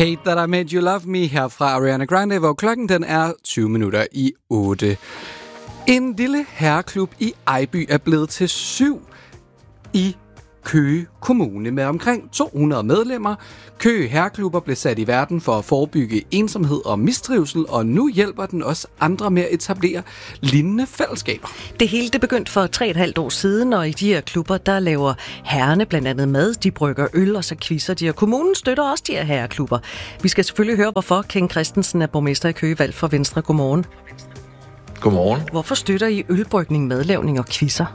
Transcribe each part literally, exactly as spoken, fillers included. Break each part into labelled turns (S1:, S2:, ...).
S1: Hate That I Made You Love Me her fra Ariana Grande, hvor klokken den er tyve minutter i otte. En lille herreklub i Ejby er blevet til syv i Køge Kommune med omkring to hundrede medlemmer. Køge Herreklubber blev sat i verden for at forebygge ensomhed og mistrivsel, og nu hjælper den også andre med at etablere lignende fællesskaber.
S2: Det hele det begyndte for tre og et halvt år siden, og i de her klubber, der laver herrerne blandt andet mad, de brygger øl, og så quizzer de, og kommunen støtter også de her herreklubber. Vi skal selvfølgelig høre, hvorfor. Ken Christensen er borgmester i Køge, valgt for Venstre. Godmorgen.
S3: Godmorgen.
S2: Hvorfor støtter I ølbrygning, madlavning og quizzer?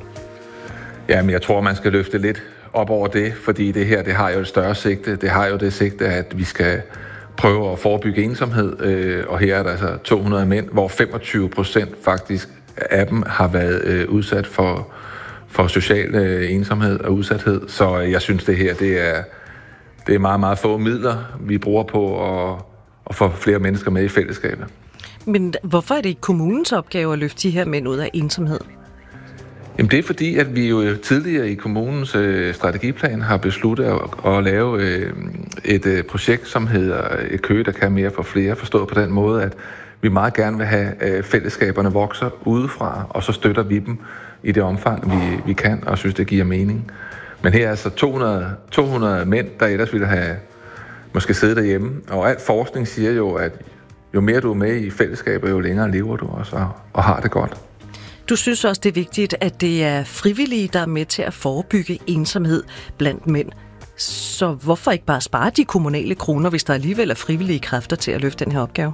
S3: Jamen, jeg tror, man skal løfte lidt op over det, fordi det her, det har jo et større sigte. Det har jo det sigte, at vi skal prøve at forebygge ensomhed, øh, og her er der altså to hundrede mænd, hvor femogtyve procent faktisk af dem har været øh, udsat for, for social øh, ensomhed og udsathed. Så øh, jeg synes, det her, det er, det er meget, meget få midler, vi bruger på at, at få flere mennesker med i fællesskabet. Men
S2: hvorfor er det ikke kommunens opgave at løfte de her mænd ud af ensomhed?
S3: Jamen det er fordi, at vi jo tidligere i kommunens øh, strategiplan har besluttet at, at lave øh, et øh, projekt, som hedder et Køge, der kan mere for flere, forstået på den måde, at vi meget gerne vil have øh, fællesskaberne vokser udefra, og så støtter vi dem i det omfang, vi, vi kan, og synes, det giver mening. Men her er altså to hundrede, to hundrede mænd, der ellers ville have måske siddet derhjemme, og al forskning siger jo, at jo mere du er med i fællesskabet, jo længere lever du også og, og har det godt.
S2: Du synes også, det er vigtigt, at det er frivillige, der er med til at forebygge ensomhed blandt mænd. Så hvorfor ikke bare spare de kommunale kroner, hvis der alligevel er frivillige kræfter til at løfte den her opgave?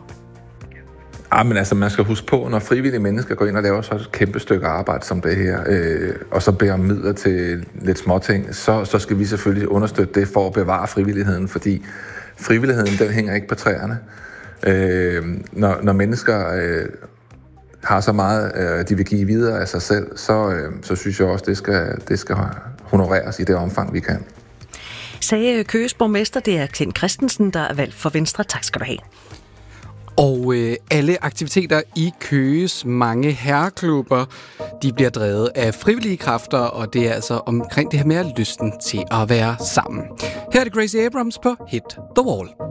S3: Ja, men altså, man skal huske på, når frivillige mennesker går ind og laver så et kæmpe stykke arbejde som det her, øh, og så beder om midler til lidt småting, så, så skal vi selvfølgelig understøtte det for at bevare frivilligheden, fordi frivilligheden, den hænger ikke på træerne. Øh, når, når mennesker øh, har så meget, øh, de vil give videre af sig selv, så, øh, så synes jeg også, det skal, det skal honoreres i det omfang, vi kan.
S2: Sagde Køges borgmester, det er Ken Christensen, der er valgt for Venstre. Tak skal du have.
S1: Og øh, alle aktiviteter i Køges mange herreklubber, de bliver drevet af frivillige kræfter, og det er altså omkring det her med lysten til at være sammen. Her er det Gracie Abrams på Hit the Wall.